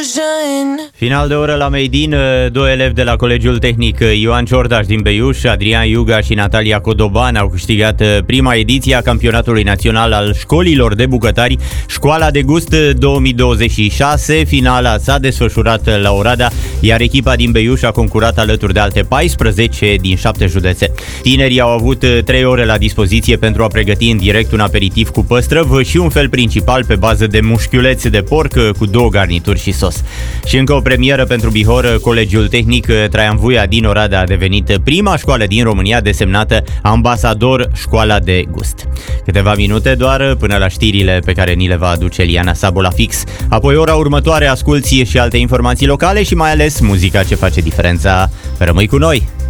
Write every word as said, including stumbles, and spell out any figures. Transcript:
confusion. Final de oră la Made in, doi elevi de la Colegiul Tehnic Ioan Ciordaș din Beiuș, Adrian Iuga și Natalia Codoban au câștigat prima ediție a campionatului național al școlilor de bucătari, Școala de Gust două mii douăzeci și șase. Finala s-a desfășurat la Oradea, iar echipa din Beiuș a concurat alături de alte paisprezece din șapte județe. Tinerii au avut trei ore la dispoziție pentru a pregăti în direct un aperitiv cu păstrăv și un fel principal pe bază de mușchiulețe de porc cu două garnituri și sos. Și încă o premieră pentru Bihor, Colegiul Tehnic Traian Vuia din Oradea a devenit prima școală din România desemnată ambasador Școala de Gust. Câteva minute doar până la știrile pe care ni le va aduce Liana Sabo la fix. Apoi ora următoare asculți și alte informații locale și mai ales muzica ce face diferența. Rămâi cu noi!